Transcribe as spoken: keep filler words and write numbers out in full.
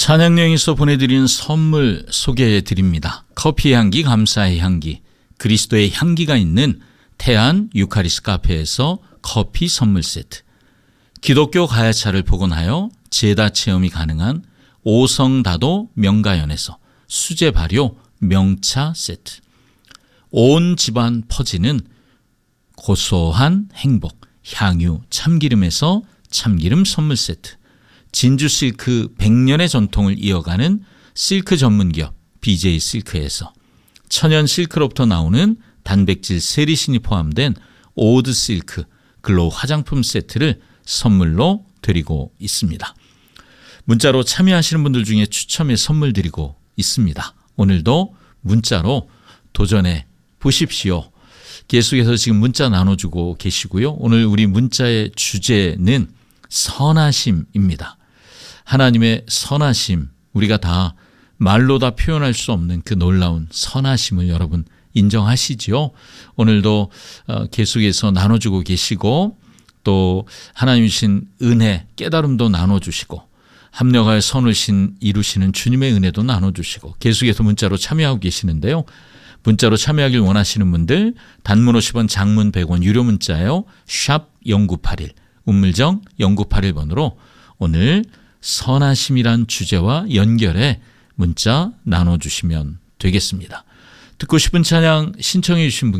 찬양여행에서 보내드린 선물 소개해 드립니다. 커피의 향기, 감사의 향기, 그리스도의 향기가 있는 태안 유카리스 카페에서 커피 선물 세트, 기독교 가야차를 복원하여 제다 체험이 가능한 오성다도 명가연에서 수제 발효 명차 세트, 온 집안 퍼지는 고소한 행복 향유 참기름에서 참기름 선물 세트, 진주 실크 백 년의 전통을 이어가는 실크 전문기업 비제이 실크에서 천연 실크로부터 나오는 단백질 세리신이 포함된 오드 실크 글로우 화장품 세트를 선물로 드리고 있습니다. 문자로 참여하시는 분들 중에 추첨해 선물 드리고 있습니다. 오늘도 문자로 도전해 보십시오. 계속해서 지금 문자 나눠주고 계시고요. 오늘 우리 문자의 주제는 선하심입니다. 하나님의 선하심, 우리가 다 말로 다 표현할 수 없는 그 놀라운 선하심을 여러분 인정하시지요? 오늘도 계속해서 나눠주고 계시고 또 하나님 주신 은혜, 깨달음도 나눠주시고 합력하여 선을 이루시는 주님의 은혜도 나눠주시고 계속해서 문자로 참여하고 계시는데요. 문자로 참여하길 원하시는 분들 단문 오십 원, 장문 백 원, 유료 문자요. 샵 공구팔일, 우물정 공구팔일 번으로 오늘 선하심이란 주제와 연결해 문자 나눠주시면 되겠습니다. 듣고 싶은 찬양 신청해 주신 분